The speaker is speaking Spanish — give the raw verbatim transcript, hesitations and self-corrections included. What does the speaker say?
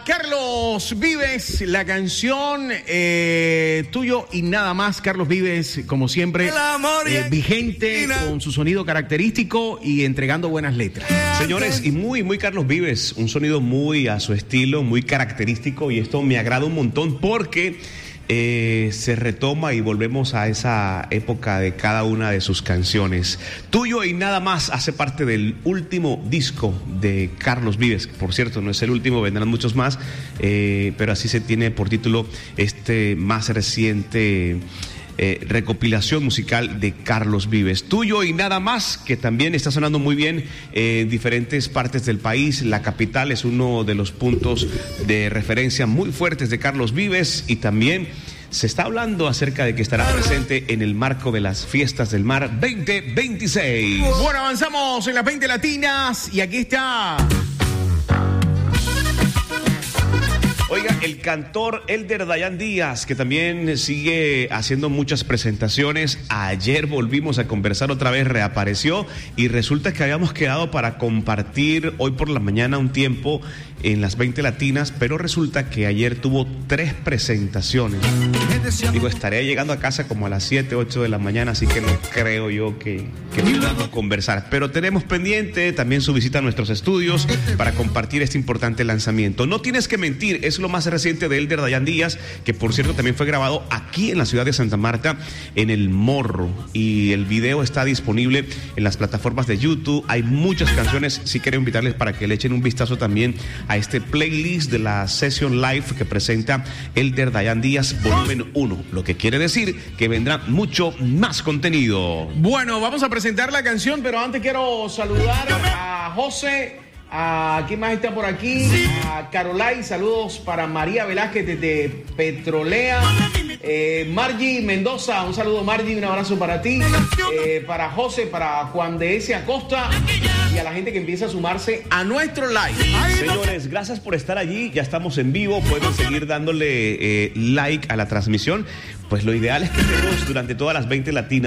Carlos Vives, la canción eh, Tuyo y Nada Más. Carlos Vives, como siempre, eh, vigente, con su sonido característico y entregando buenas letras. Señores, y muy, muy Carlos Vives, un sonido muy a su estilo, muy característico, y esto me agrada un montón porque eh, se retoma y volvemos a esa época de cada una de sus canciones. Tuyo y Nada Más hace parte del último disco de Carlos Vives, que por cierto no es el último, vendrán muchos más, eh, pero así se tiene por título este más reciente Eh, recopilación musical de Carlos Vives. Tuyo y Nada Más, que también está sonando muy bien eh, en diferentes partes del país. La capital es uno de los puntos de referencia muy fuertes de Carlos Vives, y también se está hablando acerca de que estará presente en el marco de las Fiestas del Mar veinte veintiséis. Bueno, avanzamos en las veinte latinas y aquí está. Oiga, el cantor Elder Dayan Díaz, que también sigue haciendo muchas presentaciones. Ayer volvimos a conversar otra vez, reapareció, y resulta que habíamos quedado para compartir hoy por la mañana un tiempo en las veinte latinas, pero resulta que ayer tuvo tres presentaciones. Digo, estaré llegando a casa como a las siete, ocho de la mañana, así que no creo yo que, que podamos conversar. Pero tenemos pendiente también su visita a nuestros estudios para compartir este importante lanzamiento. No tienes que mentir, es lo más reciente de Elder Dayan Díaz, que por cierto también fue grabado aquí en la ciudad de Santa Marta, en El Morro, y el video está disponible en las plataformas de YouTube. Hay muchas canciones, sí quiero invitarles para que le echen un vistazo también a este playlist de la Session Live que presenta Elder Dayan Díaz volumen uno, lo que quiere decir que vendrá mucho más contenido. Bueno, vamos a presentar la canción, pero antes quiero saludar a José. ¿A quién más está por aquí? A Carolai, saludos para María Velázquez desde Petrolea. Eh, Margie Mendoza, un saludo Margie, un abrazo para ti. Eh, para José, para Juan de S. Acosta y a la gente que empieza a sumarse a nuestro live. Señores, gracias por estar allí, ya estamos en vivo, pueden seguir dándole eh, like a la transmisión. Pues lo ideal es que estemos durante todas las veinte latinas.